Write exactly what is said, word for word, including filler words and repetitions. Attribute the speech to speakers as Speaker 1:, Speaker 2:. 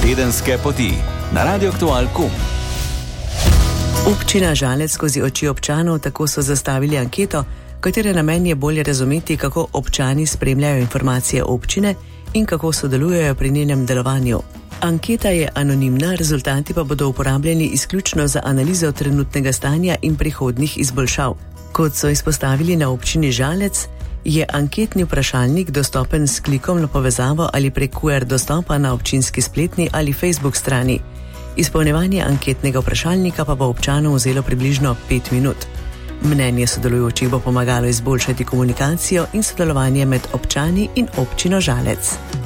Speaker 1: Tedenske poti na Radio Aktual punkt com.
Speaker 2: Občina Žalec skozi oči občanov, tako so zastavili anketo, katere namen je bolje razumeti, kako občani spremljajo informacije občine in kako sodelujejo pri njenem delovanju. Anketa je anonimna, rezultati pa bodo uporabljeni izključno za analizo trenutnega stanja in prihodnjih izboljšav. Kot so izpostavili na občini Žalec, je anketni vprašalnik dostopen s klikom na povezavo ali prek Q R dostopa na občinski spletni ali Facebook strani. Izpolnjevanje anketnega vprašalnika pa bo občanom vzelo približno pet minut. Mnenje sodelujočih bo pomagalo izboljšati komunikacijo in sodelovanje med občani in občino Žalec.